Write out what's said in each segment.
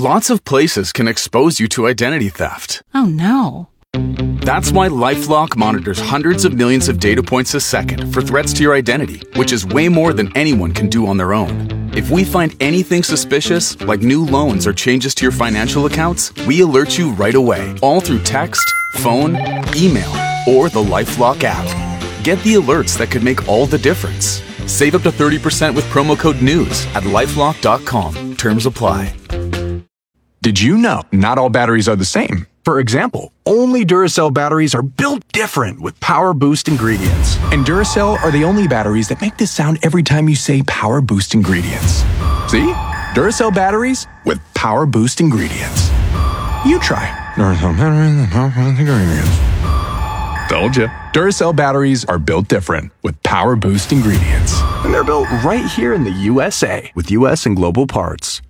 lots of places can expose you to identity theft. Oh, no. That's why LifeLock monitors hundreds of millions of data points a second for threats to your identity, which is way more than anyone can do on their own. If we find anything suspicious, like new loans or changes to your financial accounts, we alert you right away, all through text, phone, email, or the LifeLock app. Get the alerts that could make all the difference. Save up to 30% with promo code NEWS at LifeLock.com. Terms apply. Did you know not all batteries are the same? For example, only Duracell batteries are built different with Power Boost ingredients. And Duracell are the only batteries that make this sound every time you say Power Boost ingredients. See? Duracell batteries with Power Boost ingredients. You try. Duracell batteries with Power Boost ingredients. Told ya. Duracell batteries are built different with Power Boost ingredients. And they're built right here in the USA with US and global parts.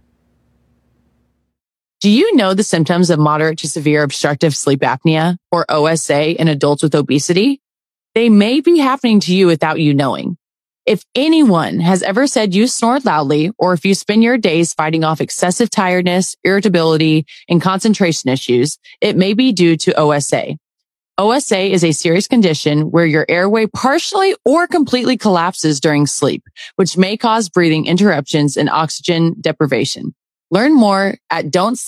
Do you know the symptoms of moderate to severe obstructive sleep apnea, or OSA, in adults with obesity? They may be happening to you without you knowing. If anyone has ever said you snore loudly, or if you spend your days fighting off excessive tiredness, irritability, and concentration issues, it may be due to OSA. OSA is a serious condition where your airway partially or completely collapses during sleep, which may cause breathing interruptions and oxygen deprivation. Learn more at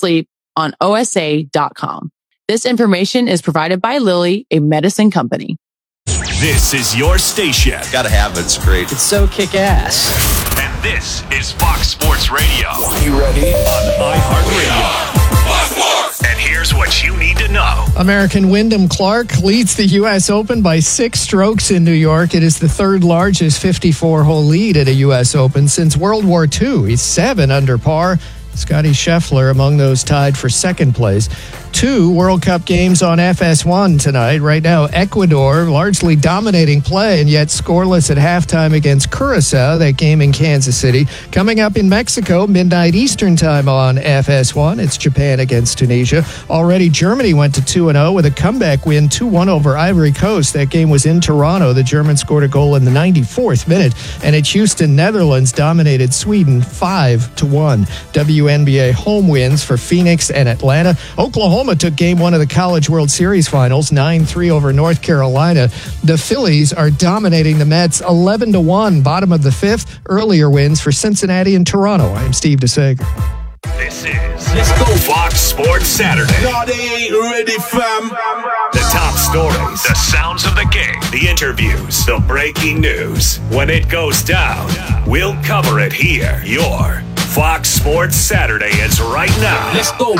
don'tsleeponosa.com. This information is provided by Lilly, a medicine company. This is your station. Gotta have it. It's great. It's so kick-ass. And this is Fox Sports Radio. You ready? On iHeartRadio. And here's what you need to know. American Wyndham Clark leads the U.S. Open by 6 strokes in New York. It is the third largest 54-hole lead at a U.S. Open since World War II. He's 7 under par. Scotty Scheffler among those tied for second place. 2 World Cup games on FS1 tonight. Right now, Ecuador largely dominating play and yet scoreless at halftime against Curacao, that game in Kansas City. Coming up in Mexico, midnight Eastern time on FS1. It's Japan against Tunisia. Already Germany went to 2-0 with a comeback win 2-1 over Ivory Coast. That game was in Toronto. The Germans scored a goal in the 94th minute. And at Houston, Netherlands dominated Sweden 5-1. WNBA home wins for Phoenix and Atlanta. Oklahoma took Game 1 of the College World Series Finals 9-3 over North Carolina. The Phillies are dominating the Mets 11-1, bottom of the 5th. Earlier wins for Cincinnati and Toronto. I am Steve DeSager. This is Let's Go Fox Sports Saturday. No, they ain't ready, fam. The top stories, the sounds of the game, the interviews, the breaking news. When it goes down, we'll cover it here. Your Fox Sports Saturday is right now. Let's go.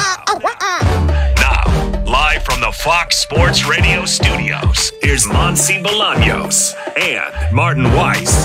Now, live from the Fox Sports Radio studios, here's Monsi Bolaños and Martin Weiss.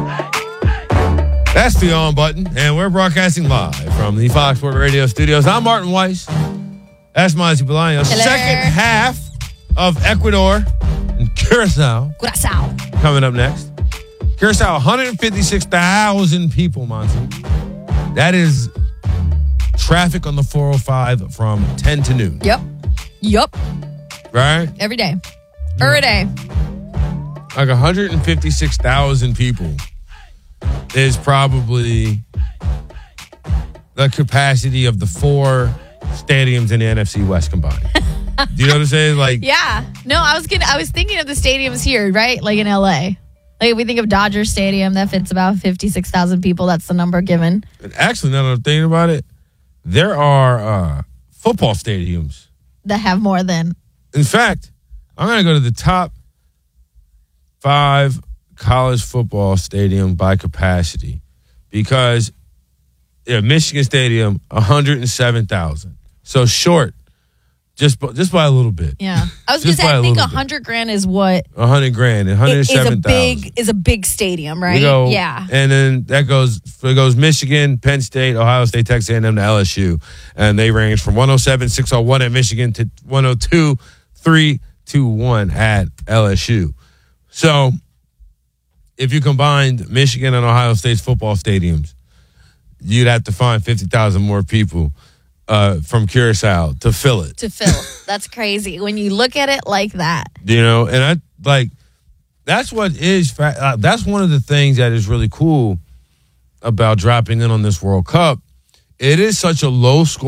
That's the on button, and we're broadcasting live from the Fox Sports Radio studios. I'm Martin Weiss. That's Monsi Bolaños. Hello. Second half of Ecuador and Curacao. Coming up next. Curacao, 156,000 people, Monsi. That is traffic on the 405 from 10 to noon. Yep. Right? Every day. Every day. Like 156,000 people is probably the capacity of the 4 stadiums in the NFC West combined. Do you know what I'm saying? Like, Yeah. No, I was thinking of the stadiums here, right? Like in LA. Like if we think of Dodger Stadium, that fits about 56,000 people. That's the number given. And actually, now that I'm thinking about it, there are football stadiums That have more than. In fact, I'm going to go to the top 5 college football stadium by capacity because Michigan Stadium, 107,000. So short, just by a little bit. Yeah. I was going to say, I think $100,000 is what? $100,000, 107,000. Is a big stadium, right? Yeah. And then it goes Michigan, Penn State, Ohio State, Texas A&M to LSU. And they range from 107,601 at Michigan to 102,321 at LSU. So if you combined Michigan and Ohio State's football stadiums, you'd have to find 50,000 more people from Curacao to fill it. That's crazy when you look at it like that. You know, and that's what is, that's one of the things that is really cool about dropping in on this World Cup. It is such a low score.